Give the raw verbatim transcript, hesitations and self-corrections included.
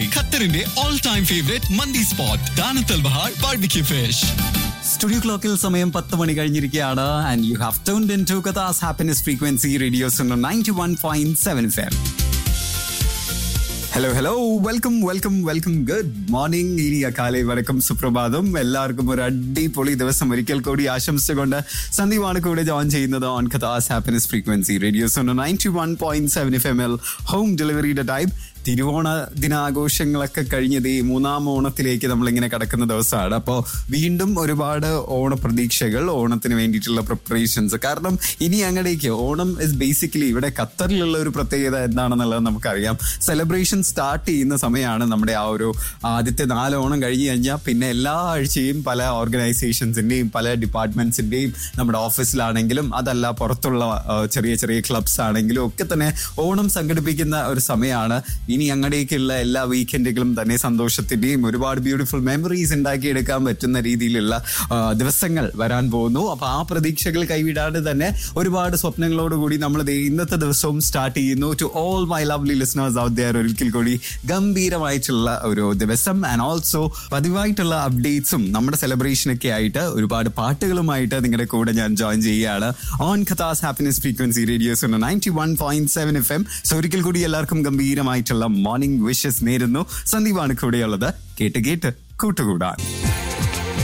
ഖത്തറിന്റെ all time favourite മന്തി spot ദാനത്തൽ Bahar barbecue fish. Studio ക്ലോക്കിൽ സമയം പത്ത് മണി കഴിഞ്ഞിരിക്കുകയാണ്. And you have tuned into ഖത്താസ് happiness frequency radio Suno ninety one point seven F M. Hello hello welcome welcome welcome good morning. ഇനി അക്കാലേ വരക്കും സുപ്രഭാതം. എല്ലാവർക്കും ഒരു അടിപൊളി ദിവസം ഒരിക്കൽ കൂടി ആശംസിച്ചുകൊണ്ട് സന്ദീപാണ് കൂടെ ജോയിൻ ചെയ്യുന്നത് on ഖത്താസ് happiness frequency radio Suno ninety one point seven F M L home ഡെലിവറിയുടെ ടൈം. തിരുവോണ ദിനാഘോഷങ്ങളൊക്കെ കഴിഞ്ഞത് ഈ മൂന്നാം ഓണത്തിലേക്ക് നമ്മളിങ്ങനെ കിടക്കുന്ന ദിവസമാണ്. അപ്പോൾ വീണ്ടും ഒരുപാട് ഓണ പ്രതീക്ഷകൾ, ഓണത്തിന് വേണ്ടിയിട്ടുള്ള പ്രിപ്പറേഷൻസ്. കാരണം ഇനി അങ്ങടേക്ക് ഓണം ഇസ് ബേസിക്കലി ഇവിടെ ഖത്തറിലുള്ള ഒരു പ്രത്യേകത എന്താണെന്നുള്ളത് നമുക്കറിയാം. സെലിബ്രേഷൻ സ്റ്റാർട്ട് ചെയ്യുന്ന സമയമാണ് നമ്മുടെ ആ ഒരു ആദ്യത്തെ നാല് ഓണം കഴിഞ്ഞ് കഴിഞ്ഞാൽ പിന്നെ എല്ലാ ആഴ്ചയും പല ഓർഗനൈസേഷൻസിൻ്റെയും പല ഡിപ്പാർട്ട്മെന്റ്സിൻ്റെയും നമ്മുടെ ഓഫീസിലാണെങ്കിലും അതല്ല പുറത്തുള്ള ചെറിയ ചെറിയ ക്ലബ്സ് ആണെങ്കിലും ഒക്കെ തന്നെ ഓണം സംഘടിപ്പിക്കുന്ന ഒരു സമയമാണ്. ഇനി അങ്ങടേക്കുള്ള എല്ലാ വീക്കെൻഡുകളും തന്നെ സന്തോഷത്തിന്റെയും ഒരുപാട് ബ്യൂട്ടിഫുൾ മെമ്മറീസ് ഉണ്ടാക്കിയെടുക്കാൻ പറ്റുന്ന രീതിയിലുള്ള ദിവസങ്ങൾ വരാൻ പോകുന്നു. അപ്പൊ ആ പ്രതീക്ഷകൾ കൈവിടാതെ തന്നെ ഒരുപാട് സ്വപ്നങ്ങളോടുകൂടി നമ്മൾ ഇന്നത്തെ ദിവസവും സ്റ്റാർട്ട് ചെയ്യുന്നു. To all my lovely listeners out there, ഒരിക്കൽ കൂടി ഗംഭീരമായിട്ടുള്ള ഒരു ദിവസം. ആൻഡ് ഓൾസോ പതിവായിട്ടുള്ള അപ്ഡേറ്റ്സും നമ്മുടെ സെലിബ്രേഷനൊക്കെ ആയിട്ട് ഒരുപാട് പാട്ടുകളുമായിട്ട് നിങ്ങളുടെ കൂടെ ഞാൻ ജോയിൻ ചെയ്യുകയാണ് on ഖത്താസ് happiness frequency radios ninety one point seven F M. So ഒരിക്കൽ കൂടി എല്ലാവർക്കും ഗംഭീരമായിട്ടുള്ള മോർണിംഗ് വിഷസ് നേരുന്നു. സന്ദീപാണ് കൂടെയുള്ളത്. കേട്ട് കേട്ട് കൂട്ടുകൂടാൻ.